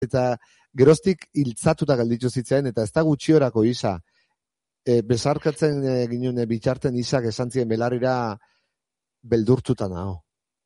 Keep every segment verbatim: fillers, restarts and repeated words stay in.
eta geroztik hiltzatuta gelditu zitzen, eta ez da gutxiorako Isa. E, besarkatzen e, ginen e, bitxarten Isak esan zien belarrira beldurtuta nago.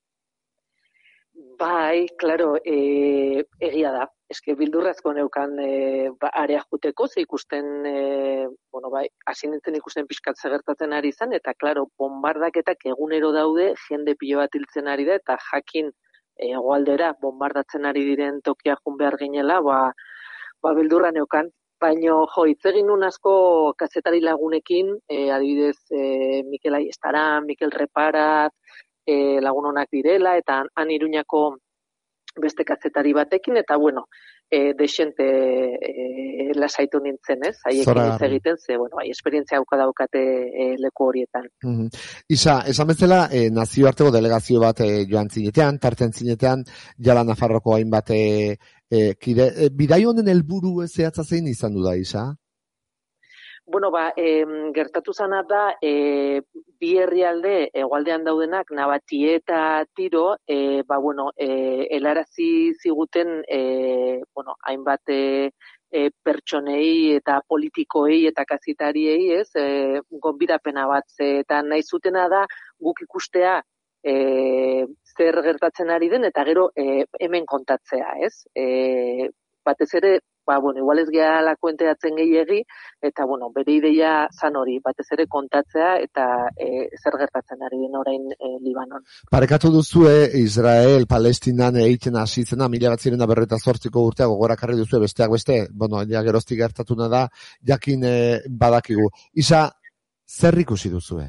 Bai, klaro, e, egia da. Eske bildurrazko neukan e, ba, area juteko, ze ikusten, e, bueno, bai, hasi nintzen ikusten pixkat gertatzen ari zen, eta klaro, bombardaketak egunero daude, jende pilo bat hiltzen ari da, eta jakin hegoaldera bombardatzen ari diren tokia jun behar ginela, ba, ba beldurra neukan. Baina, jo, hitz egin nun asko kazetari lagunekin, e, adibidez, e, Mikel Aiestaran, Mikel Reparat, e, lagun onak direla, eta han Iruñako beste kazetari batekin, eta bueno, e, desente e, lasaitu nintzen, ez? Haiekin hitz egiten, ze, bueno, bai, esperientzia hauka daukate e, leku horietan. Mm-hmm. Isa, esan bezala, e, nazioarteko delegazio bat e, joan zinetean, tarten zinetean, jala Nafarroko hainbat e, e, kide. E, bidai honen helburu zehatza zein izan du da, Isa? Bueno, ba, e, gertatu zana da, e, bi herrialde hegoaldean daudenak, Nabatie eta Tiro, e, ba, bueno, e, helarazi ziguten, e, bueno, hainbat e, e, pertsonei eta politikoei eta kazitariei, ez, e, gonbidapena bat, eta nahi zutena da guk ikustea e, zer gertatzen ari den, eta gero e, hemen kontatzea, ez, e, batez ere, ba, bueno, igual ez gehalako enteratzen gehiegi, eta, bueno, bere ideia zan hori, batez ere kontatzea, eta e, zer gertatzen ari den orain e, Libanon. Parekatu duzue, Israel, Palestinan egiten hasitzena, mila batzirena da berreta zortziko urtea, gogorakarri duzue besteak beste, bueno, ja geroztik gertatuna da, jakin e, badakigu. Isa, zer ikusi duzue?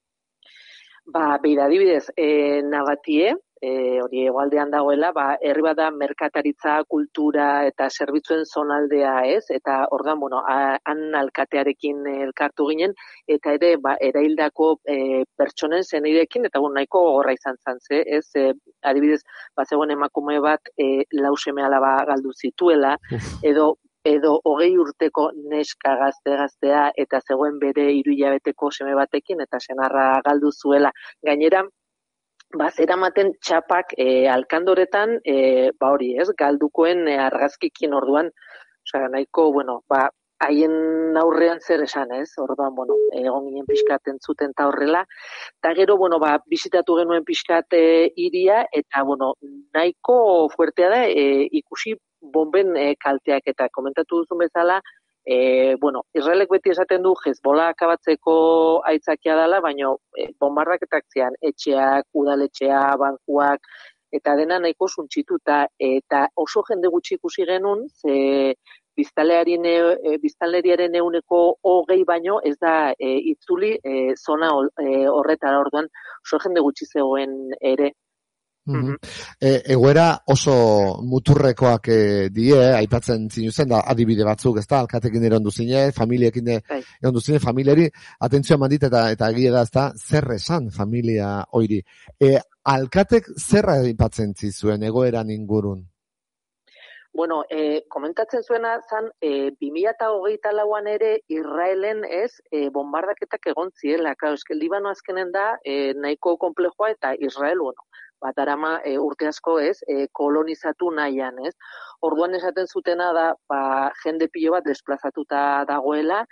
Ba, beira, adibidez, e, Nabatie, E, hori hegoaldean dagoela, ba, herri bada merkataritza, kultura eta zerbitzuen zonaldea, ez? Eta ordan, bueno, han alkatearekin elkartu ginen, eta ere, ba, eraildako e, pertsonen zenirekin, eta bueno, nahiko gogorra izan zen, ze, ez? E, adibidez, ba, zegoen emakume bat e, lau seme alaba galdu zituela, edo edo hogei urteko neska gazte-gaztea, eta zegoen bere hiru hilabeteko seme batekin, eta senarra galdu zuela. Gainera, ba, zeramaten txapak e, alkandoretan, e, ba hori, ez, galdukoen e, argazkikin orduan, osea, nahiko, bueno, ba, haien aurrean zer esan, ez, orduan, bueno, egon ginen pixkat entzuten ta horrela, eta gero, bueno, ba, bizitatu genuen pixkat e, iria, eta, bueno, nahiko fuertea da, e, ikusi bomben e, kalteak, eta komentatu duzun bezala, E, bueno, Israelek beti esaten du Hezbollah akabatzeko aitzakia dela, baina e, bombardaketak zian etxeak, udaletxea, bankuak, eta dena nahiko suntsituta, eta oso jende gutxi ikusi genuen, ze biztanleriaren e, biztanleriaren ehuneko hogei baino ez da e, itzuli e, zona e, horretara, orduan oso jende gutxi zegoen ere. Mm-hmm. E, egoera oso muturrekoak e, die, aipatzen zinuzen, da adibide batzuk, ez da, alkatekin ere ondu zine, familiekin ere ondu zine, familiari, atentzioa mandit eta eta egia da, ez da, zer esan familia oiri. E, alkatek zerra aipatzen zizuen egoeran ingurun? Bueno, e, komentatzen zuena zan, e, bi mila hogeita lauan ere Israelen ez e, bombardaketak egon ziela. Claro, eske Libano azkenen da e, nahiko konplejoa, eta Israel, bueno, bat arama e, urte asko ez, e, kolonizatu nahian, ez. Orduan esaten zutena da, ba, jende pilo bat desplazatuta dagoela,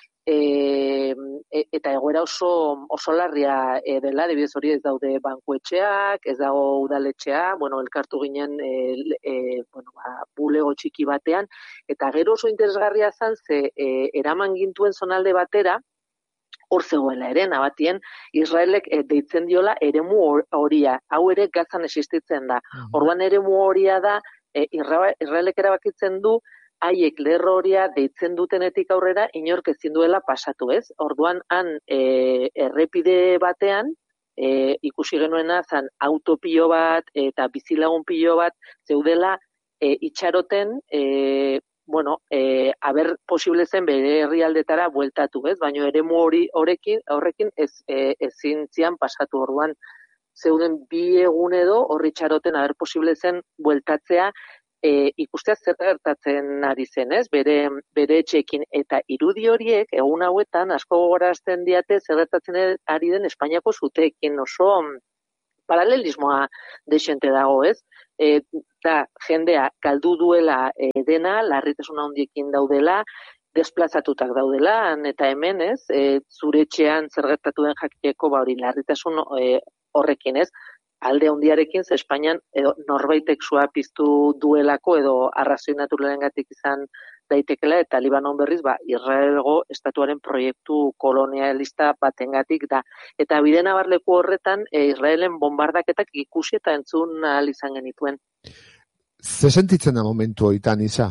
e, e, eta egoera oso, oso larria e, dela, adibidez hori ez daude bankuetxeak, ez dago udaletxea, bueno, elkartu ginen e, e, bueno, ba, bulego txiki batean, eta gero oso interesgarria zan, ze e, eraman gintuen zonalde batera, hor zegoela ere, Nabatien, Israelek e, deitzen diola eremu horia, hau ere Gazan existitzen da. Orduan eremu horia da, e, Israelek erabakitzen du, haiek lerro horia deitzen dutenetik aurrera, inork ezin duela pasatu, ez? Orduan, han e, errepide batean, e, ikusi genuena, zan autopilo bat, eta bizilagun pilo bat, zeudela e, itxaroten, e, bueno, eh, haber posible zen bere herrialdetara bueltatu, ez? Baina eremu hori horrekin, horrekin ez eh, ezin zian pasatu, orduan zeuden bi egun edo horri txaroten haber posible zen bueltatzea, eh, ikustea zer gertatzen ari zen, ez? Bere bere etxeekin, eta irudi horiek egun hauetan asko gogorazten diate zer gertatzen ari den Espainiako zuteekin, oso paralelismoa desente dago, ez? e, da jendea galdu duela e, dena, larritasuna handiekin daudela, desplazatutak daudela, eta hemen ez, e, zure etxean zer gertatu den jakiteko ba hori larritasun e, horrekin ez, alde handiarekin, ze Espainian edo norbaitek sua piztu duelako edo arrazoi naturalengatik izan daitekela, eta Libanon berriz, ba, Israelgo estatuaren proiektu kolonialista batengatik da. Eta bide nabarleku horretan, e, Israelen bombardaketak ikusi eta entzun ahal izan genituen. Ze sentitzen da momentu hoitan, Isa?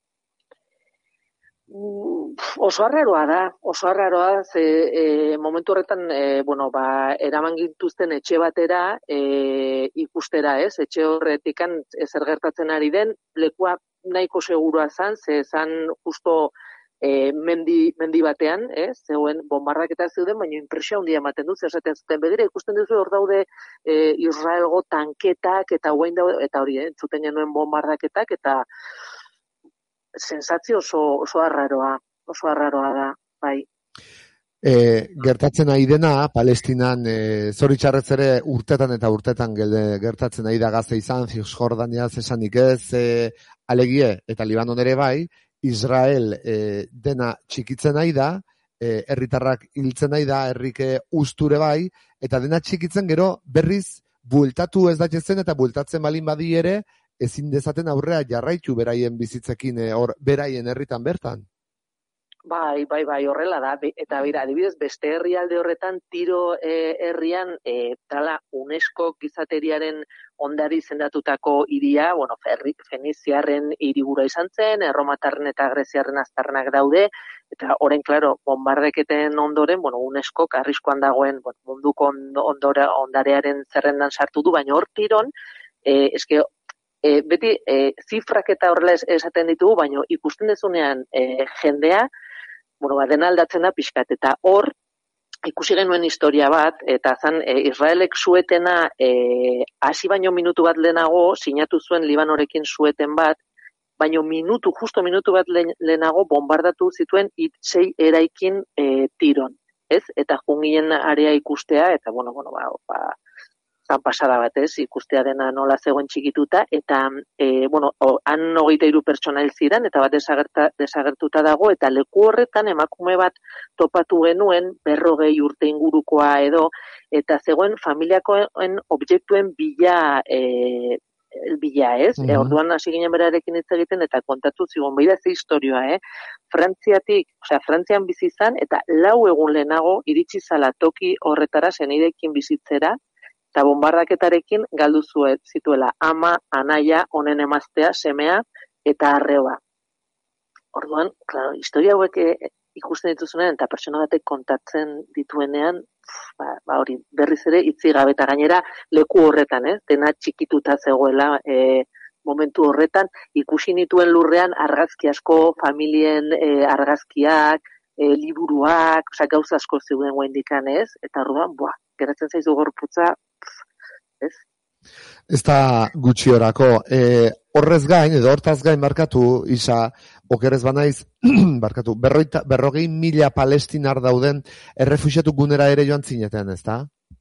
Oso arraroa da, oso arraroa, ze e, momentu horretan, e, bueno, ba, eraman gintuzten etxe batera e, ikustera, ez? Etxe horretikan zer gertatzen ari den, lekua nahiko segurua zan, ze zan justo e, mendi, mendi batean, ez? Zegoen bombardaketa zeuden, baina impresio handia ematen dut, esaten zuten begira, ikusten duzu hor daude e, Israelgo tanketak, eta guain daude, eta hori, eh, entzuten genuen bombardaketak, eta sentsazio oso, oso arraroa, oso arraroa da, bai. E, gertatzen ari dena, Palestinan, e, zoritxarrez ere urtetan eta urtetan gelde, gertatzen ari da Gaza izan, Cisjordania esanik ez, e, alegie, eta Libanon ere bai, Israel e, dena txikitzen ari da, e, herritarrak hiltzen ari da, herrike usture bai, eta dena txikitzen gero berriz bueltatu ez daitezen eta bueltatzen balin badi ere, ezin dezaten aurrea jarraitu beraien bizitzekin, e, hor beraien herritan bertan. Bai, bai, bai, horrela da, eta bera, adibidez, beste herrialde horretan, Tiro e, herrian, e, tala, UNESCO gizateriaren ondari izendatutako hiria, bueno, ferri, feniziarren hiribura izan zen, erromatarren eta greziarren aztarnak daude, eta orain, klaro, bombardeketen ondoren, bueno, UNESCO arriskoan dagoen, bueno, munduko ondora, ondarearen zerrendan sartu du, baina hor Tiron, e, eske, e, beti, e, zifrak eta horrela esaten ditugu, baina ikusten dezunean e, jendea, bueno, ba, dena aldatzen da pixkat, eta hor, ikusi genuen historia bat, eta zan, e, Israelek suetena, e, hasi baino minutu bat lehenago, sinatu zuen Libanorekin sueten bat, baino minutu, justo minutu bat lehenago, bombardatu zituen itzei eraikin e, Tiron, ez? Eta jungien area ikustea, eta, bueno, bueno, ba, ba zan pasada bat, ez, ikustea dena nola zegoen txikituta, eta, e, bueno, o, han hogeita hiru pertsona hil ziren, eta bat desagerta, desagertuta dago, eta leku horretan emakume bat topatu genuen, berrogei urte ingurukoa edo, eta zegoen familiakoen objektuen bila, e, bila, ez? Mm-hmm. E, orduan hasi ginen berarekin hitz egiten, eta kontatu zigon, beira ze historioa, eh? Frantziatik, osea, Frantzian bizi izan, eta lau egun lehenago iritsi zala toki horretara senideekin bizitzera, eta bombardaketarekin galdu zuet zituela ama, anaia, honen emaztea, semea eta arreba. Orduan, claro, historia hauek ikusten dituzunean eta pertsona batek kontatzen dituenean, ba, ba hori, berriz ere itzi gabe eta gainera leku horretan, eh? Dena txikituta zegoela e, momentu horretan, ikusi nituen lurrean argazki asko, familien e, argazkiak, e, liburuak, osea, gauza asko zeuden guaindikan, ez? Eta orduan, buah, geratzen zaizu gorputza, ez? Ez da gutxi orako. E, horrez gain, edo hortaz gain barkatu, Isa, okerez banaiz, barkatu, berroita, berrogei mila palestinar dauden errefuxiatu gunera ere joan zineten, ez da?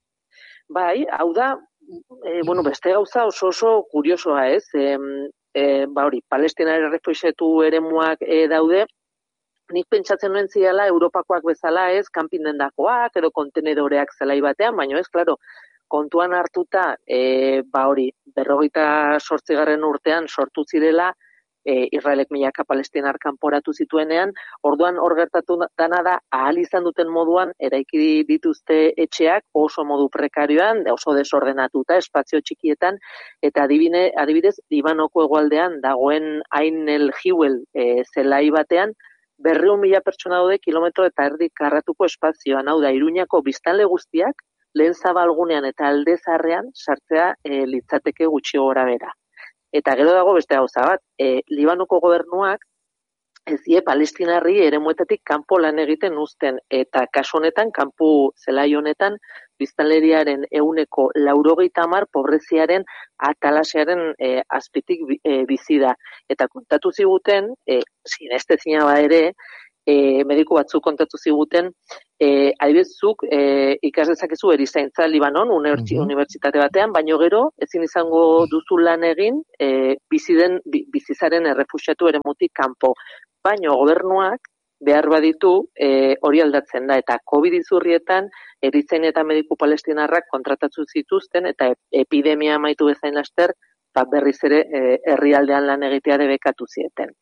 Bai, hau da, e, bueno, beste gauza oso oso kuriosoa, ez? E, e, ba hori, palestinar errefuxiatu eremuak e, daude, nik pentsatzen nuen ziala Europakoak bezala, ez, kanpindendakoak edo kontenedoreak zelai batean, baina ez, klaro, kontuan hartuta, e, ba hori, berrogeita zortzigarren urtean sortu zirela, e, Israelek milaka palestinar kanporatu zituenean, orduan hor gertatu dana da, ahal izan duten moduan, eraiki dituzte etxeak oso modu prekarioan, oso desordenatuta, espazio txikietan, eta adibine, adibidez, Libanoko hegoaldean dagoen Ain el Hiwel e, zelai batean, berrehun mila pertsona daude kilometro eta erdi karratuko espazioan, hau da, Iruñako biztanle guztiak, lehen zabalgunean eta aldezarrean sartzea e, litzateke gutxi gora bera. Eta gero dago beste gauza bat, e, Libanoko gobernuak ez die palestinarri eremuetatik kanpo lan egiten uzten, eta kasu honetan, kanpo zelai honetan, biztanleriaren ehuneko laurogeita hamar pobreziaren atalasearen e, azpitik e, bizi da. Eta kontatu ziguten, e, sinestezina ba ere, e, mediku batzuk kontatu ziguten, e, adibidezuk e, ikas dezakezu erizaintza Libanon, unibertsi, mm-hmm. unibertsitate batean, baino gero, ezin izango duzu lan egin, e, biziden, bizizaren errefuxiatu eremutik kanpo. Baino gobernuak, behar baditu e, hori aldatzen da, eta COVID izurrietan erizain eta mediku palestinarrak kontratatu zituzten, eta epidemia amaitu bezain laster, ba, berriz ere e, herrialdean lan egitea debekatu zieten.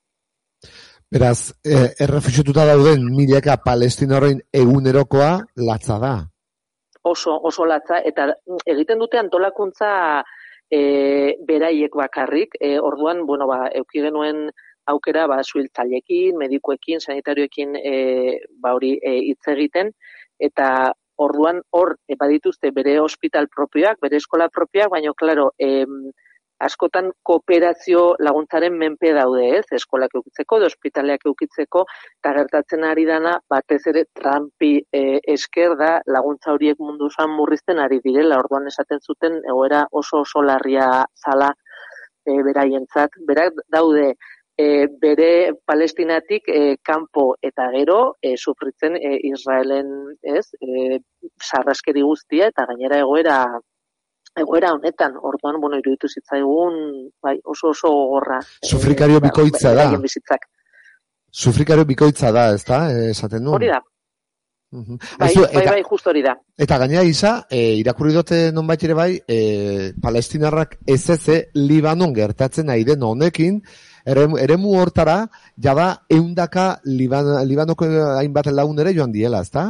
Beraz, e, errefuxiatuta dauden milaka palestinarroin egunerokoa latza da. Oso, oso latza, eta egiten dute antolakuntza e, beraiek bakarrik, e, orduan, bueno, ba, euki genuen aukera ba suhiltzaileekin, medikuekin, sanitarioekin e, ba hori hitz e, egiten eta orduan hor e, badituzte bere ospital propioak, bere eskola propioak, baina claro, e, askotan kooperazio laguntzaren menpe daude, ez? Eskolak eukitzeko, edo ospitaleak eukitzeko, eta gertatzen ari dana batez ere Trumpi e, esker da laguntza horiek mundu osoan murrizten ari direla, orduan esaten zuten egoera oso oso larria zala e, beraientzat. Berak daude E, bere Palestinatik e, kanpo eta gero e, sufritzen e, Israelen ez e, sarraskeri guztia eta gainera egoera egoera honetan, orduan, bueno, iruditu zitzaigun bai, oso oso gogorra. Sufrikario bikoitza da. Bizitzak. Sufrikario bikoitza da, ez da, esaten du? Hori da. Uh-huh. Bai, Aizu, bai, bai, justo hori da. Eta gainera isa, e, irakurri dute nonbait ere bai, e, palestinarrak ez eze Libanon gertatzen nahi den honekin, Eremu, eremu hortara, jada eundaka Liban, Libanoko hainbat lagunere joan diela, ezta?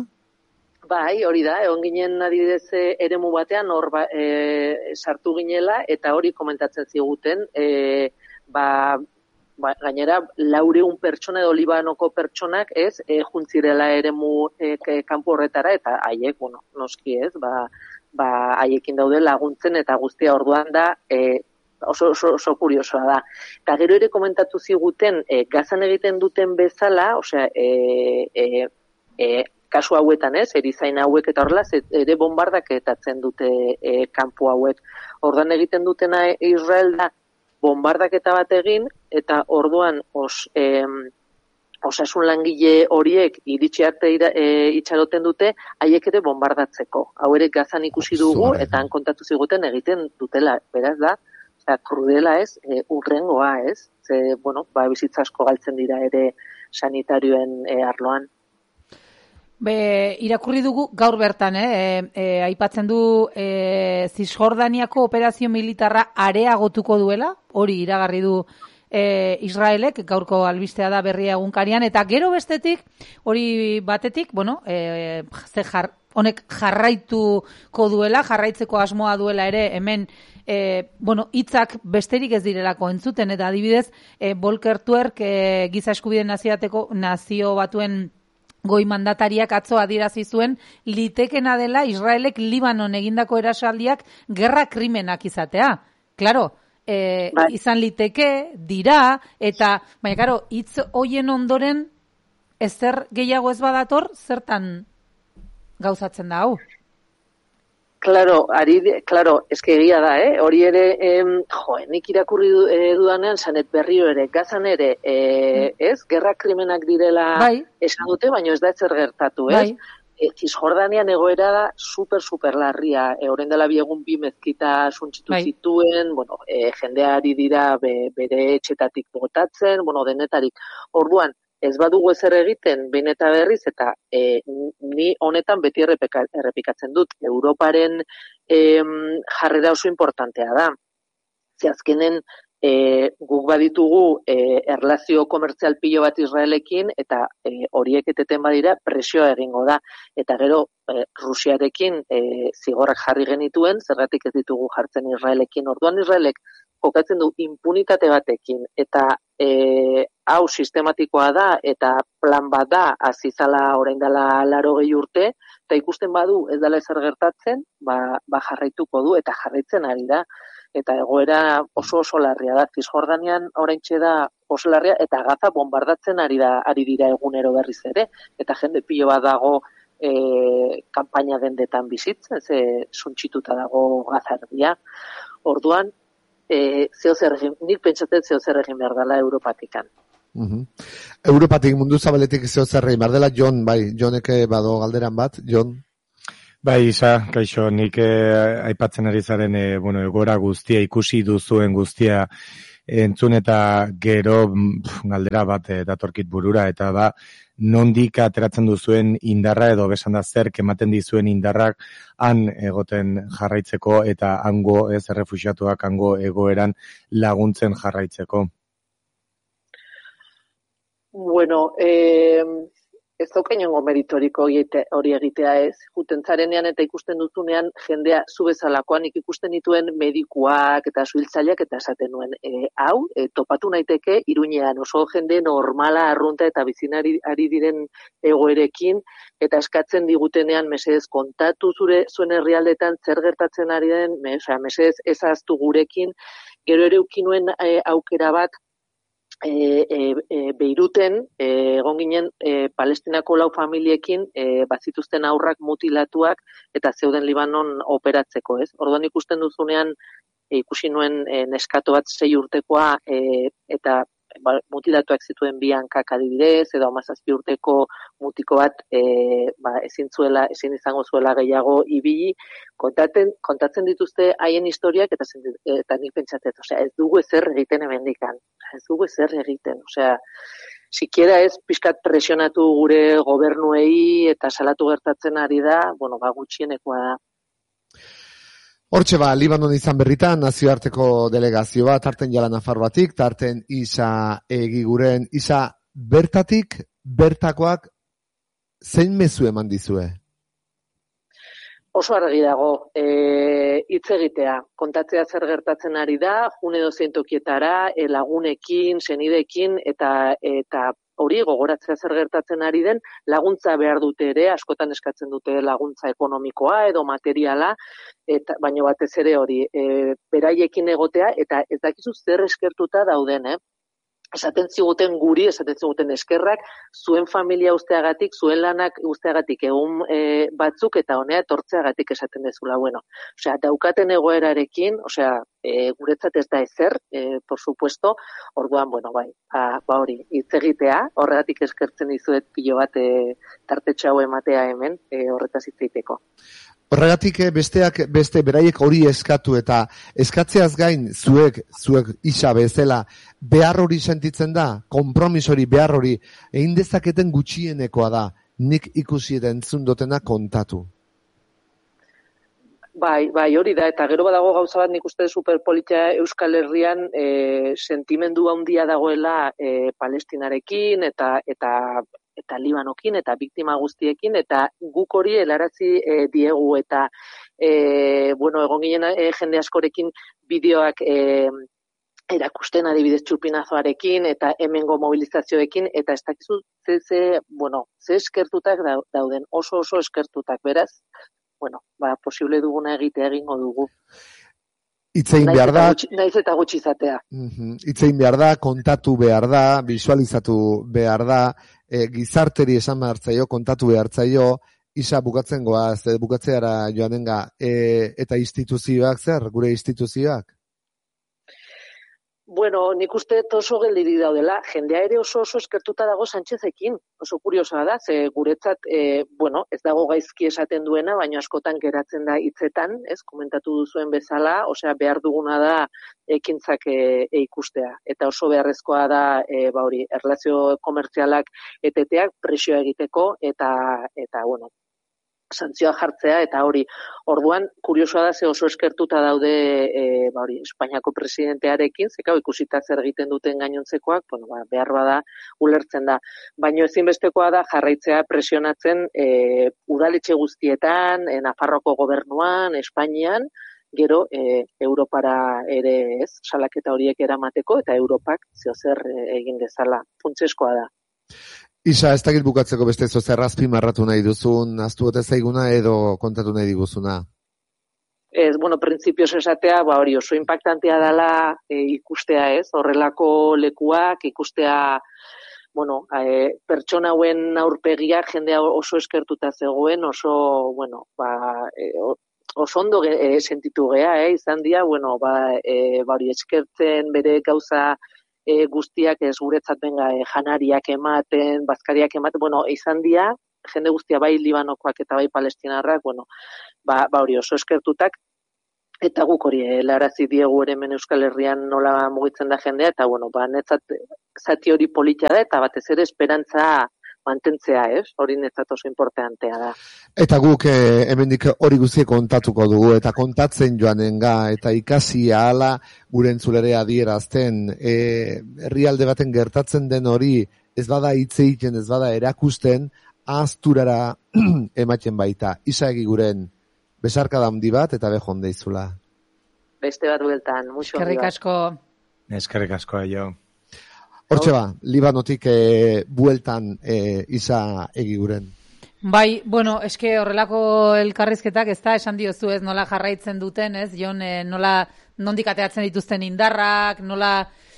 Bai, hori da, egon ginen adibidez eremu batean, hor ba, e, sartu ginela, eta hori komentatzen ziguten, e, ba, ba, gainera, laureun pertsona edo Libanoko pertsonak, ez, e, juntzirela eremu e, kanpo horretara, eta haiek, bueno, noski ez, ba, ba, haiekin daude laguntzen, eta guztia orduan da, e, Oso, oso, oso kuriosoa da. Eta gero ere komentatu ziguten, e, Gazan egiten duten bezala, osea, e, e, e, kasu hauetan ez, erizain hauek eta horrela, ere bombardaketatzen dute e, kanpo hauek. Orduan egiten dutena Israel da, bombardaketa bat egin, eta orduan os, e, osasun langile horiek iritsi arte ira, e, itxaroten dute, haiek ere bombardatzeko. Hau ere Gazan ikusi dugu, eta han kontatu ziguten egiten dutela, beraz da, eta krudela ez, e, urrengoa ez, ze, bueno, ba, bizitza asko galtzen dira ere sanitarioen e, arloan. Be, irakurri dugu gaur bertan, eh? E, e, aipatzen du e, Zisjordaniako operazio militarra areagotuko duela, hori iragarri du e, Israelek, gaurko albistea da Berria egunkarian, eta gero bestetik, hori batetik, bueno, e, ze jar, honek jarraituko duela, jarraitzeko asmoa duela ere hemen, E, bueno, hitzak besterik ez direlako entzuten, eta adibidez, e, Volker Turk, e, giza eskubideen nazioateko nazio batuen goi mandatariak atzo adierazi zuen, litekena dela Israelek Libanon egindako erasoaldiak gerra krimenak izatea. Claro, e, bai. Izan liteke, dira, eta, baina, karo, hitz hoien ondoren, ezer gehiago ez badator, zertan gauzatzen da hau? Claro, ari, claro, eske egia da, eh? Hori ere, em, jo, nik irakurri du, e, dudanean, Sanet Berrio ere, Gazan ere, e, mm. ez, gerra krimenak direla bai. Esan dute, baina ez da etzer gertatu, ez? Bai. E, Cisjordanian egoera da super, super larria, e, orain dela biegun bi mezkita suntzitu bai. Zituen, bueno, e, jendeari dira be, bere etxetatik botatzen, bueno, denetarik. Orduan, ez badugu ezer egiten, behin eta berriz, eta e, ni honetan beti errepika, errepikatzen dut. Europaren e, jarrera oso importantea da. Ze azkenen e, guk baditugu e, erlazio komertzial pilo bat Israelekin, eta e, horiek eteten badira presioa egingo da. Eta gero, e, Rusiarekin e, zigorrak jarri genituen, zergatik ez ditugu jartzen Israelekin. Orduan Israelek jokatzen du impunitate batekin, eta e, hau sistematikoa da, eta plan bat da, azizala orain dela laro gehi urte, eta ikusten badu ez dela ezer gertatzen, ba, ba jarraituko du, eta jarraitzen ari da. Eta egoera oso oso larria da. Cisjordanian oraintxe da oso larria, eta Gaza bombardatzen ari da ari dira egunero berriz ere, eta jende pilo bat dago e, kanpaina dendetan bizitzen, ze suntsituta dago Gaza erdia. Orduan, E, zeo zer egin, nik pentsatzen zeo zer egin behar dela Europatikan. Uh-huh. Europatik mundu zabaletik zeo zerrei, bardela Jon, bai, Joneke bado galderan bat, Jon? Bai, Isa, kaixo, nik eh, aipatzen ari zaren, eh, bueno, egora guztia, ikusi duzuen guztia entzun eta gero pf, galdera bat eh, datorkit burura, eta ba, nondik ateratzen duzuen indarra edo besan da zerk ematen dizuen indarrak han egoten jarraitzeko eta hango ez errefuxiatuak hango egoeran laguntzen jarraitzeko. Bueno, eh, ez dauka inongo meritoriko hori egitea ez. Juten zarenean eta ikusten duzunean jendea zu bezalakoan ikusten dituen medikuak eta suhiltzaileak eta esaten nuen. E, hau, e, topatu naiteke Iruñean oso jende normala, arrunta eta bizinari ari diren egoerekin eta eskatzen digutenean mesedez kontatu zure zuen herrialdetan zer gertatzen ari den, mesedez ezaztu gurekin, gero ere ukinuen e, aukera bat E, e, e, Beiruten e, egon ginen e, Palestinako lau familiekin e, bazituzten aurrak mutilatuak eta zeuden Libanon operatzeko, ez? Orduan ikusten duzunean e, ikusi nuen e, neskato bat sei urtekoa e, eta ba, mutilatuak zituen bi hankak adibidez, edo hamazazpi urteko mutiko bat e, ba, ezin zuela, ezin izango zuela gehiago ibili, kontatzen, kontatzen dituzte haien historiak eta, eta nik pentsatzen, osea, ez dugu ezer egiten hemendikan, ez dugu ezer egiten, osea, sikiera ez pixkat presionatu gure gobernuei eta salatu gertatzen ari da, bueno, ba, gutxienekoa da. Hortxe ba, Libanon izan berritan, nazioarteko delegazioa, tarten Jala Nafarroatik, tarten Isa Egiguren, Isa bertatik, bertakoak, zein mezu eman dizue? Oso argi dago, e, hitz egitea, kontatzea zer gertatzen ari da, june dozein tokietara, e, lagunekin, senidekin, eta eta hori gogoratzea zer gertatzen ari den, laguntza behar dute ere, askotan eskatzen dute laguntza ekonomikoa edo materiala, eta baino batez ere hori, e, beraiekin egotea, eta ez dakizu zer eskertuta dauden, eh? Esaten ziguten guri, esaten ziguten eskerrak, zuen familia usteagatik, zuen lanak usteagatik egun e, batzuk eta honea etortzeagatik esaten dezula. Bueno, osea, daukaten egoerarekin, osea, e, guretzat ez da ezer, e, por supuesto, orduan, bueno, bai, ba, ba hori, hitz egitea, horregatik eskertzen dizuet pilo bat e, tartetxo hau ematea hemen, e, horretaz hitz egiteko. Horregatik besteak beste beraiek hori eskatu eta eskatzeaz gain zuek zuek Isa bezala behar hori sentitzen da, konpromis hori behar hori egin dezaketen gutxienekoa da, nik ikusi eta entzun dutena kontatu. Bai, bai, hori da, eta gero badago gauza bat nik uste superpolitia Euskal Herrian e, sentimendu handia dagoela e, Palestinarekin eta eta eta Libanokin eta biktima guztiekin eta guk hori helarazi e, diegu eta e, bueno, egon ginen e, jende askorekin bideoak e, erakusten adibidez txupinazoarekin eta hemengo mobilizazioekin eta ez dakizu ze, ze, bueno, ze eskertutak dauden, oso oso eskertutak, beraz, bueno, ba, posible duguna egitea egingo dugu. Itzein behar da. Naiz eta gutxi izatea. Uh-huh. Itzein behar da, kontatu behar da, visualizatu behar da, e, gizarteri esan behar zaio, kontatu behar zaio, Isa bukatzen goaz, bukatzeara joanenga, e, eta instituzioak zer, gure instituzioak? Bueno, nik uste oso geldiri daudela, jendea ere oso oso eskertuta dago Sánchezekin, oso kuriosoa da, ze guretzat, e, bueno, ez dago gaizki esaten duena, baina askotan geratzen da hitzetan, ez, komentatu duzuen bezala, osea, behar duguna da ekintzak e, e ikustea, eta oso beharrezkoa da, e, ba hori, erlazio komertzialak eteteak presioa egiteko, eta, eta bueno, santzioa jartzea, eta hori, orduan, kuriosoa da, ze oso eskertuta daude, e, ba hori, Espainiako presidentearekin, zekau ikusita zer egiten duten gainontzekoak, bueno, ba, behar bada ulertzen da. Baina ezinbestekoa da jarraitzea presionatzen e, udaletxe guztietan, e, Nafarroko gobernuan, Espainian, gero e, Europara ere ez, salaketa horiek eramateko, eta Europak zeozer e, egin dezala, funtseskoa da. Isa, ez dakit bukatzeko beste zozer azpimarratu nahi duzun, aztu gote zaiguna edo kontatu nahi diguzuna? Ez, bueno, printzipioz esatea, ba hori oso impactantea dela e, ikustea ez, horrelako lekuak, ikustea, bueno, e, pertsona hauen aurpegiak jendea oso eskertuta zegoen, oso, bueno, ba, e, oso ondo e, sentitu gea, eh, izan dira, bueno, ba, e, ba hori eskertzen bere gauza e, guztiak ez guretzat benga e, janariak ematen, bazkariak ematen, bueno, izan dira, jende guztia bai Libanokoak eta bai Palestinarrak, bueno, ba, ba hori oso eskertutak, eta guk hori helarazi diegu ere hemen Euskal Herrian nola mugitzen da jendea, eta bueno, ba, netzat zati hori politia da, eta batez ere esperantza mantentzea, ez? Hori netzat oso importantea da. Eta guk eh, hemendik hori guztiek kontatuko dugu, eta kontatzen joanenga, eta ikasi ahala gure entzulere adierazten, eh, herrialde baten gertatzen den hori, ez bada hitz egiten, ez bada erakusten, ahazturara ematen baita. Isa egi guren, besarkada handi bat, eta behon deizula. Beste bat bueltan, mucho. Eskerrik asko. Eskerrik asko, jo. Hortxe ba, Libanotik e, bueltan e, isa egi guren. Bai, bueno, eske horrelako elkarrizketak ez da esan diozu ez nola jarraitzen duten, ez? Jon, eh, nola nondik ateratzen dituzten indarrak, nola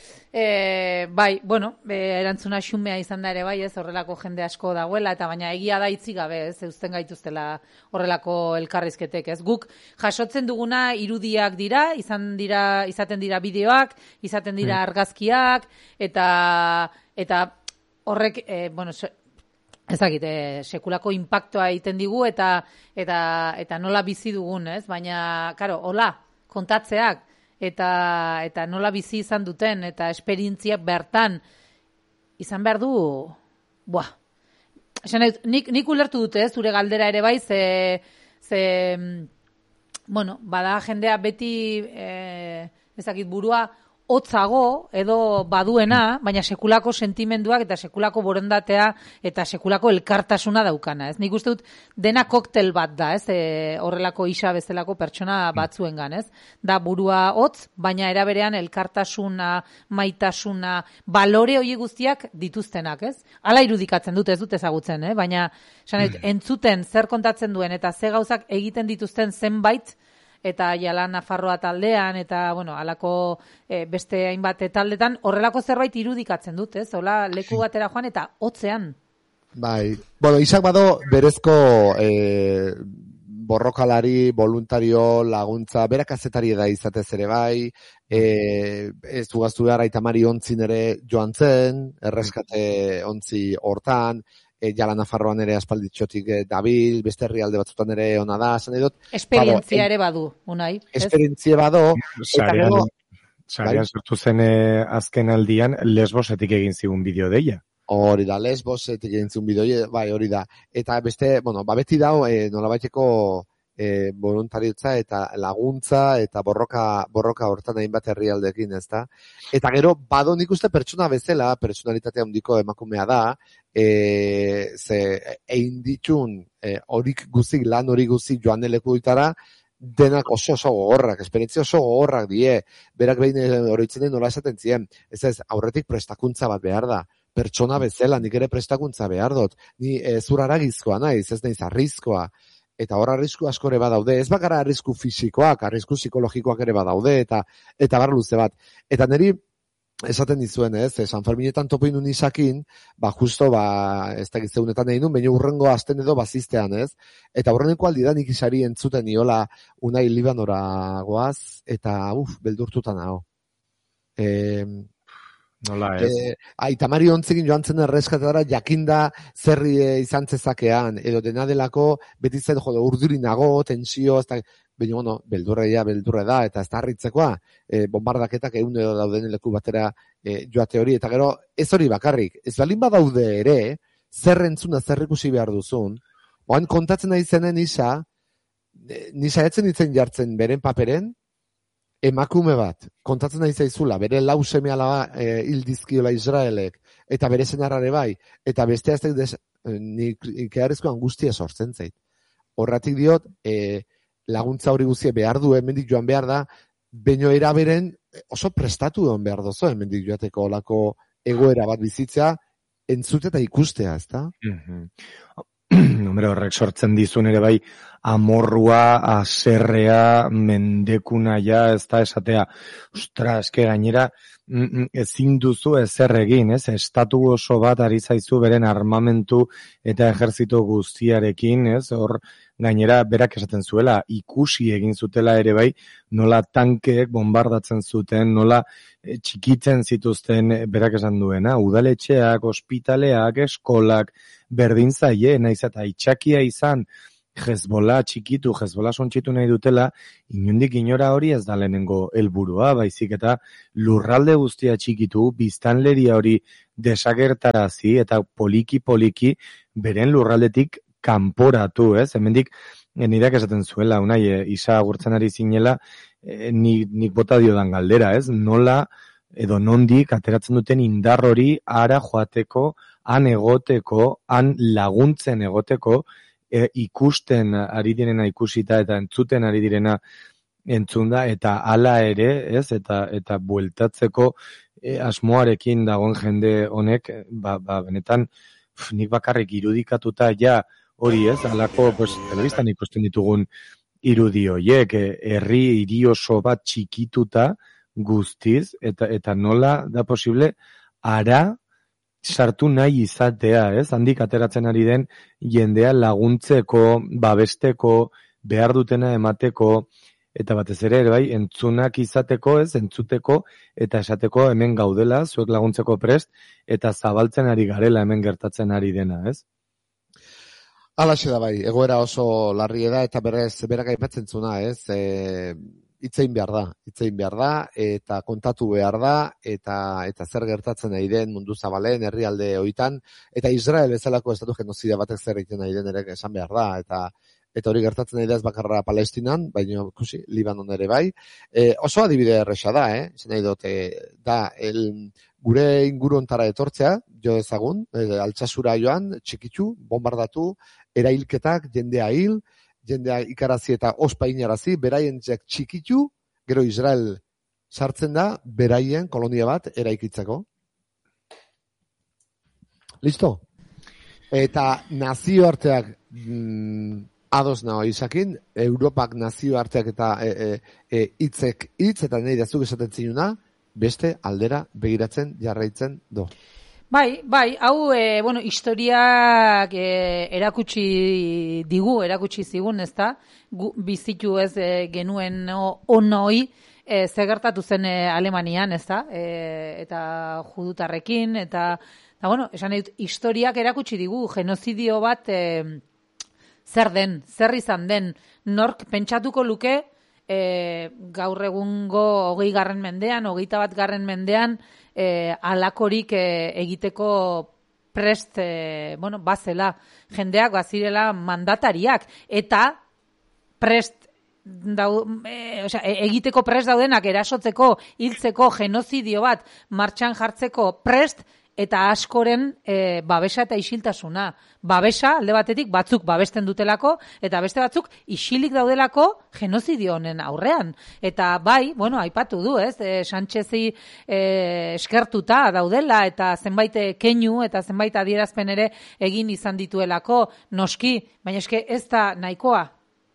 E, bai, bueno, e, erantzuna xumea izan da ere bai, ez, horrelako jende asko dagoela, eta baina egia da itzi gabe, ez, eusten gaituztela horrelako elkarrizketek, ez. Guk jasotzen duguna irudiak dira, izan dira, izaten dira bideoak, izaten dira argazkiak, eta eta horrek, e, bueno, so, ezagite, sekulako inpaktoa egiten digu, eta eta eta nola bizi dugun, ez, baina, karo, hola, kontatzeak, eta eta nola bizi izan duten, eta esperientziak bertan izan behar du, buah. Esan, nik, nik ulertu dute, zure galdera ere bai, ze, ze bueno, bada jendea beti, e, ezakit burua, hotzago edo baduena, baina sekulako sentimenduak eta sekulako borondatea eta sekulako elkartasuna daukana, ez? Nik uste dut dena koktel bat da, ez? E, horrelako isa bezalako pertsona batzuengan, ez? Da burua hotz, baina era berean elkartasuna, maitasuna, balore hori guztiak dituztenak, ez? Hala irudikatzen dut, ez dut ezagutzen, eh? Baina esan dut, entzuten zer kontatzen duen eta ze gauzak egiten dituzten zenbait, eta Jala Nafarroa taldean, eta, bueno, halako e, beste hainbat taldetan, horrelako zerbait irudikatzen dut, ez? Hola, leku batera joan, eta hotzean. Bai, bueno, izak bado, berezko e, borrokalari, voluntario, laguntza, berak azetari da izatez ere bai, e, ez dugaztu behar aitamari ontzin ere joan zen, erreskate ontzi hortan, E, Jala Nafarroan ere aspalditxotik e, dabil, beste herrialde batzutan ere ona da, esan edot. Esperientzia bado, ere badu, unai. Esperientzia bado. Sarean, sarean sortu zen e, azken aldian Lesbosetik egin zigun bideo deia. Hori da, Lesbosetik egin zigun bideo, bai, hori da. Eta beste, bueno, ba beti dao, e, nolabaiteko e, voluntariotza eta laguntza eta borroka borroka hortan hainbat herrialdeekin, ezta? Eta gero, bado nik uste pertsona bezala, personalitatea handiko emakumea da, E, ze egin ditun e, horik guzik, lan hori guzik joan eleku ditara, denak oso oso gogorrak, esperientzia oso gogorrak die, berak behin horitzen den nola esaten zien, ez ez, aurretik prestakuntza bat behar da, pertsona bezala, nik ere prestakuntza behar dut, ni e, zurara gizkoa naiz, ez naiz arrizkoa, eta hor arrisku asko ere badaude, ez bakara arrisku fisikoak, arrisku psikologikoak ere badaude, eta eta bar luze bat, eta niri esaten dizuen, ez, San Ferminetan topo inun izakin, ba, justo, ba, ez da gitzeunetan egin duen, baina urrengo azten edo baziztean, ez, eta urreneko aldi da nik isari entzuten niola Unai Libanora goaz, eta, uf, beldurtutan hau. E, Nola ez? E, Aitamari ontzekin joan zen erreskatara jakinda zerri e, izan zezakean, edo dena delako, beti zen, jode, urdurinago, tensio, ez da, baina, bueno, beldurreia, beldurre da, eta ez da harritzekoa, e, bombardaketak egun edo dauden leku batera e, joate hori, eta gero, ez hori bakarrik, ez balin badaude ere, zer entzuna, zer ikusi behar duzun, oan kontatzen nahi zenen isa, nisa etzen ditzen jartzen beren paperen, emakume bat, kontatzen nahi zaizula, bere lau seme alaba e, hildizkiola Israelek, eta bere zenarrare bai, eta beste aztek des, nik ikearezko angustia sortzen zait. Horratik diot, e, laguntza hori guztia behar du, hemendik joan behar da, baino eraberen oso prestatu egon behar dozo, hemendik joateko olako egoera bat bizitza, entzute eta ikustea, ez da? Mm-hmm. fenomeno horrek sortzen dizun ere bai, amorrua, aserrea, mendekunaia, ez da esatea, ostra, eske gainera, ezin duzu ezer egin, ez? Estatu oso bat ari zaizu beren armamentu eta ejertzito guztiarekin, ez? Hor, gainera, berak esaten zuela, ikusi egin zutela ere bai, nola tankeek bombardatzen zuten, nola e, txikitzen zituzten, berak esan duena, udaletxeak, ospitaleak, eskolak, berdin zaie, naiz eta itxakia izan, Hezbollah txikitu, Hezbollah sontxitu nahi dutela, inondik inora hori ez da lehenengo helburua, baizik eta lurralde guztia txikitu, biztanleria hori desagertarazi eta poliki-poliki beren lurraldetik kanporatu, ez? Hemendik nireak esaten zuela, unai, e, isa agurtzen ari zinela, e, nik, nik bota diodan galdera, ez? Nola edo nondik ateratzen duten indar hori ara joateko, han egoteko, han laguntzen egoteko, E, ikusten ari direna ikusita eta entzuten ari direna entzunda eta hala ere, ez, eta eta bueltatzeko e, asmoarekin dagoen jende honek, ba, ba benetan pf, nik bakarrik irudikatuta ja hori, ez, halako pues telebistan ikusten ditugun irudi horiek, e, herri hiri oso bat txikituta guztiz eta eta nola da posible ara sartu nahi izatea, ez? Handik ateratzen ari den jendea laguntzeko, babesteko, behar dutena emateko, eta batez ere, bai, entzunak izateko, ez? Entzuteko, eta esateko hemen gaudela, zuek laguntzeko prest, eta zabaltzen ari garela hemen gertatzen ari dena, ez? Halaxe da bai, egoera oso larria da, eta berez, berak aipatzen zuna, ez? E... Itzein behar da, itzein behar da, eta kontatu behar da, eta eta zer gertatzen nahi den mundu zabalen, herrialde hoitan, eta Israel bezalako estatu genozida batek zer egiten nahi den ere esan behar da, eta eta hori gertatzen nahi da ez bakarra Palestinan, baina ikusi, Libanon ere bai. E, oso adibide erresa da, eh? Esan nahi dut, da, el, gure inguru ontara etortzea, jo ezagun, e, Altsasura joan, txikitu, bombardatu, erailketak, jendea hil, jendea ikarazi eta ospa inarazi, beraien txikitu, gero Israel sartzen da, beraien kolonia bat eraikitzeko. Listo? Eta nazioarteak mm, ados nago izakin, Europak nazioarteak eta hitzek e, e, hitz eta nahi dazuk esaten zinuna, beste aldera begiratzen jarraitzen do. Bai, bai, hau, e, bueno, historiak e, erakutsi digu, erakutsi zigun, ez da? Gu, bizitu ez e, genuen onoi, e, zegertatu zen e, Alemanian, ez da? E, eta judutarrekin, eta, eta, bueno, esan dut, historiak erakutsi digu, genozidio bat, e, zer den, zer izan den, nork pentsatuko luke, e, gaur egungo hogei garren mendean, hogeita bat garren mendean, E, alakorik e, egiteko prest, e, bueno, bazela, jendeak bazirela mandatariak, eta prest dau, e, osea, egiteko prest daudenak erasotzeko, hiltzeko, genozidio bat martxan jartzeko prest, eta askoren e, babesa eta isiltasuna. Babesa, alde batetik, batzuk babesten dutelako, eta beste batzuk isilik daudelako genozidio honen aurrean. Eta bai, bueno, aipatu du, ez, e, Sánchezi e, eskertuta daudela, eta zenbait keinu, eta zenbait adierazpen ere egin izan dituelako, noski, baina eske ez da nahikoa.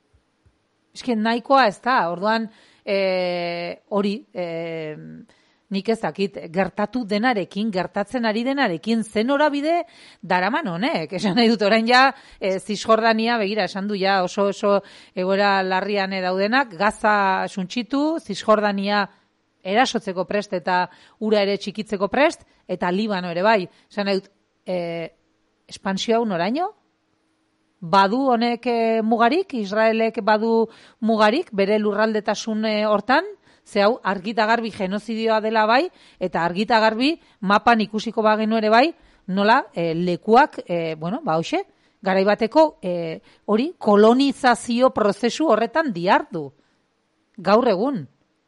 Eske nahikoa ez da, orduan e, hori, e, nik ez dakit, gertatu denarekin, gertatzen ari denarekin, zen norabide daraman honek. Esan nahi dut, orain ja, e, Zisjordania, begira, esan du ja, oso oso egoera larrian daudenak, Gaza suntxitu, Zisjordania erasotzeko prest eta ura ere txikitzeko prest, eta Libano ere bai. Esan nahi dut, e, espansio hau noraino? Badu honek e, mugarik, Israelek badu mugarik, bere lurraldetasun e, hortan, ze hau argita garbi genozidioa dela bai, eta argita garbi mapan ikusiko bagenu ere bai, nola e, lekuak, e, bueno, ba hoxe, garaibateko e, hori kolonizazio prozesu horretan diardu. Gaur egun.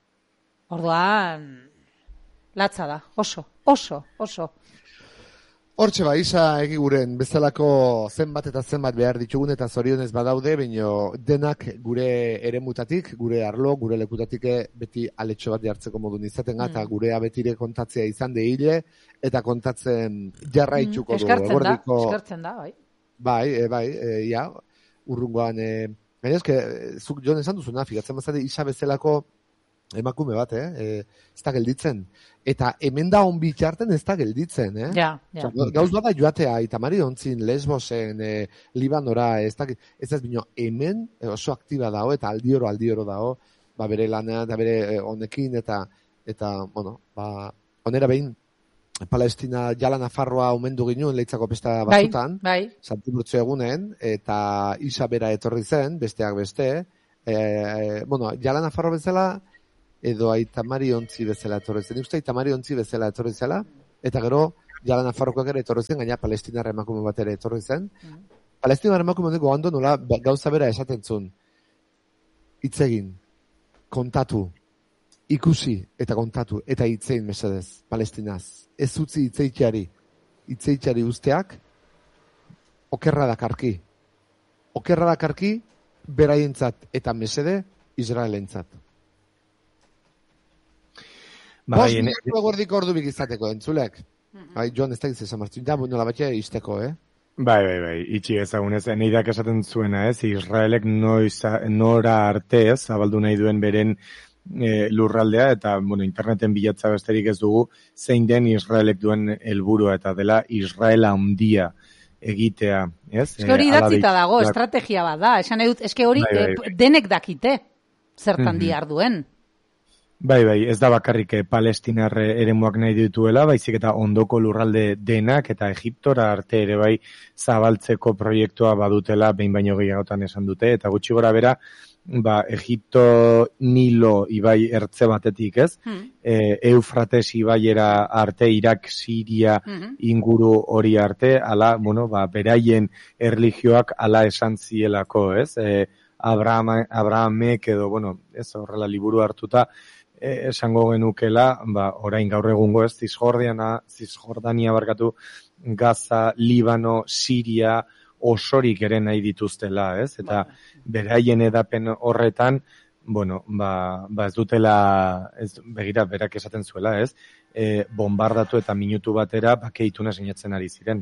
Orduan, latza da, oso, oso, oso. Hortxe ba, isa egiguren bezalako zenbat eta zenbat behar ditugun eta zorionez badaude, baina denak gure eremutatik, gure arlo, gure lekutatik beti aletxo bat jartzeko modun izaten, eta mm. gurea betire kontatzea izan de hile, eta kontatzen jarraitzuko mm, du. Eskartzen da, eskartzen da, bai. bai, e, bai, e, ja, urrungoan, e, gaina eske, zuk Jon esan duzuna, fikatzen bazate, isa bezalako emakume bat, eh? E, ez da gelditzen. Eta hemen da hon bitxarten ez da gelditzen, eh? Ja, ja. Gauz da joatea, Itamari ontzin, Lesbosen, e, Libanora, ez da, ez ez bino, hemen oso aktiba dago, eta aldioro, aldioro dago, ba, bere lana, eta bere honekin, eta, eta, bueno, ba, onera behin, Palestina jala Nafarroa omendu ginen leitzako pesta batzutan, bai, bai. Santiburtzo egunen, eta isa bera etorri zen, besteak beste, e, e, bueno, jala Nafarro bezala, edo Aitamari ontzi bezala etorri zen. Uste Aitamari ontzi bezala etorri zela, eta gero jala Nafarrokoak ere etorri zen, gaina Palestinar emakume bat ere etorri zen. Mm. Palestinar emakume honeko ondo nola gauza bera esaten zuen. Hitz egin, kontatu, ikusi eta kontatu, eta hitzein mesedez, Palestinaz. Ez utzi hitzeitxari, hitzeitxari usteak, okerra dakarki. Okerra dakarki, beraientzat eta mesede, Israelentzat. Bos minutu egordiko ordubik izateko, entzulek. Bai, Jon, ez da giz esan martxin, da, nola batxe izteko, eh? Bai, bai, bai, itxi ezagunez, neidak esaten zuena, ez, Israelek noiz, nora arte, ez, zabaldu nahi duen beren e, lurraldea, eta, bueno, interneten bilatza besterik ez dugu, zein den Israelek duen helburua eta dela Israela handia egitea, ez? Eske hori idatzita dago, estrategia bat da, esan edut, eske hori bai, bai, bai. denek dakite, zertan mm-hmm. diar duen. Bai, bai, ez da bakarrik Palestinar eremuak nahi dituela, baizik eta ondoko lurralde denak eta Egiptora arte ere bai zabaltzeko proiektua badutela, behin baino gehiagotan esan dute, eta gutxi gora bera, ba, Egipto Nilo ibai ertze batetik, ez? Hmm. E, Eufrates ibaiera arte, Irak, Siria hmm. inguru hori arte, ala, bueno, ba, beraien erlijioak ala esan zielako, ez? E, Abraham, Abrahamek edo, bueno, ez horrela liburu hartuta, E, esango genukela, ba, orain gaur egungo ez, Zisjordania, Zisjordania barkatu, Gaza, Libano, Siria, osorik ere nahi dituztela, ez? Eta beraien edapen horretan, bueno, ba, ba ez dutela, ez, begira, berak esaten zuela, ez? E, bombardatu eta minutu batera bakeituna sinatzen ari ziren.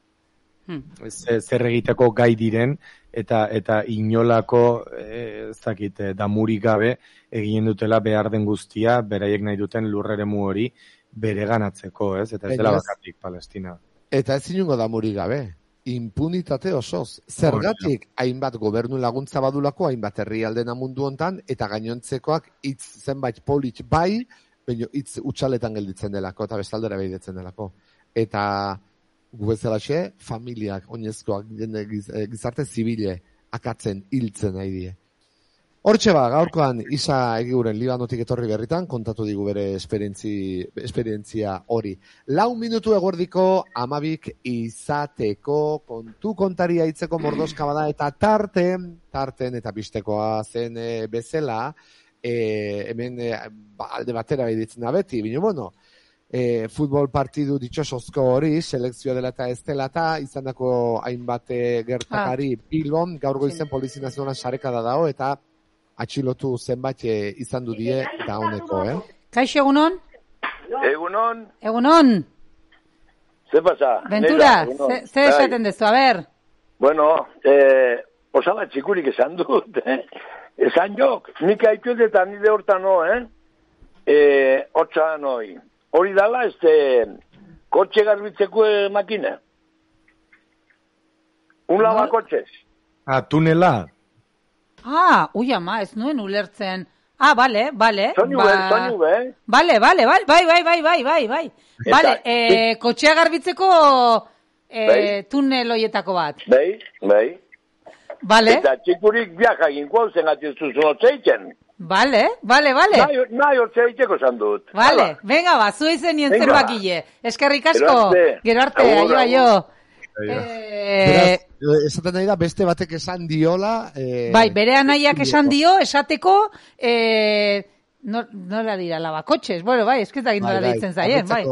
Hmm. Zer egiteko gai diren, eta eta inolako ez dakit damurik gabe egin dutela behar den guztia beraiek nahi duten lurreremu hori bereganatzeko, ez? Eta ez dela bakarrik Palestina. Eta ez inungo damurik gabe, impunitate osoz. Zergatik hainbat gobernu laguntza badulako, hainbat herrialdena mundu hontan, eta gainontzekoak hitz zenbait polit bai, baina hitz utxaletan gelditzen delako, eta bestaldera behidetzen delako. Eta gubezelaxe, familiak, oinezkoak, gizarte zibile, akatzen, hiltzen nahi die. Hortxe ba, gaurkoan Isa Egiguren Libanotik etorri berritan, kontatu digu bere esperientzia hori. Lau minutu egordiko amabik izateko, kontu kontaria hitzeko mordoska bada, eta tarten, tarten eta bistekoa zen e, bezala, e, hemen e, ba, alde batera behiditzen da beti, bino bueno, E, futbol partidu ditxosozko hori, selekzioa dela eta ez dela eta izandako hainbat gertakari ah. Bilbon, gaur goizen Polizia Nazionala sareka da dago, eta atxilotu zenbat izan du die da honeko, eh? Kaixo, egunon? Egunon. Egunon. Ze pasa? Ventura, ze esaten dezu, a ber? Bueno, eh, osaba txikurik esan dut, eh? Esan jok, nik haituetetan nide hortan no, eh? Eh, Hortza noi. Hori dala, este, kotxe garbitzeko makina. Un lava kotxez. Ah, tunela. Ah, ui ama, ez nuen ulertzen. Ah, bale, bale. Soinu ba... be, soinu be. Bale, bale, bai, bai, bai, bai, bai, bai, bai. Bale, eh, kotxea garbitzeko eh, tunel hoietako bat. Bai, bai. Bale. Eta txikurik biaja ginko zen atizuzu otzeitzen. Vale, vale, vale. Nahi hortzea iteko zan dut. Vale, venga ba, zu izen nien zenbakile. Eskerrik asko, gero arte, aio, aio. Esaten nahi da, beste batek esan diola... Bai, bere anaiak esan dio, esateko... Nola dira, labakotxez, bueno, bai, esketak indola deitzen zaien, bai.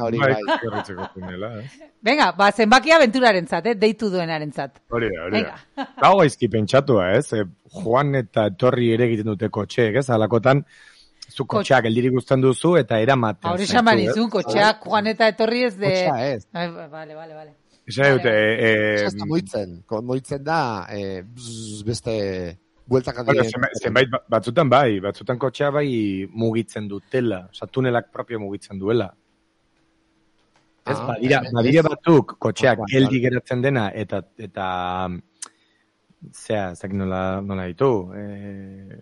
Venga, ba, zenbakia aventuraren zat, eh, deitu duenaren zat. Hori da, hori da. Hau gaizki pentsatua, ez, Juan eta Torri ere egiten dute kotxeek, ez, alakotan, zu kotxeak geldirik guztan duzu eta eramaten. Hori esan banizun, kotxeak joan eta etorri ez de... Kotxea ez. Vale, vale, vale. Esan dute... Kotxea moitzen, moitzen da, beste... Bueltak bueno, zenbait batzutan bai, batzutan kotxea bai mugitzen dutela, oza, tunelak propio mugitzen duela. Ez, ah, badira, badire batzuk kotxeak geldi geratzen dena, eta, eta zea, ezak nola, nola ditu, e,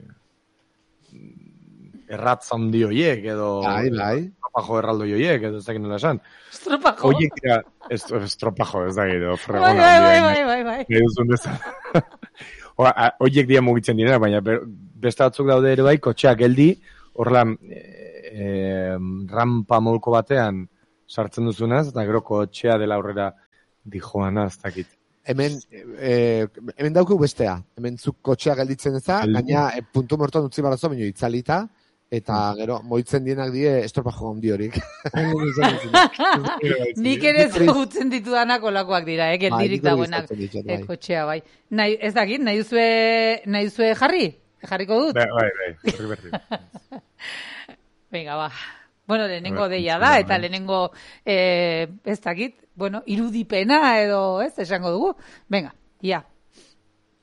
erratz handi hoiek, edo bai, bai. estropajo erraldo hoiek, edo ezak nola esan. Estropajo? Hoiek dira, estropajo, ez da, edo fregona. Bai, bai, bai, bai, bai. Nahi duzun bezala. Hoiek dira mugitzen dira, baina beste batzuk daude ere bai, kotxeak geldi, horrela e, e, rampa molko batean sartzen duzunaz, eta gero kotxea dela aurrera dijoana, ez dakit. Hemen, e, hemen dauku bestea. Hemen zuk kotxea gelditzen eza, gaina e, puntu mortuan utzi barazo, baino itzalita, eta gero, moitzen dienak die estropajo handi horik. Nik ere zagutzen ditudanak olakoak dira, eh, geldirik dagoenak e, kotxea, bai. Nahi, ez dakit, nahi duzue, nahi duzue jarri? Jarriko dut? Bai, bai, bai, berri berri. Venga, ba. Bueno, lehenengo deia da, eta lehenengo, eh, ez dakit, bueno, irudipena edo, ez, esango dugu. Venga, ia.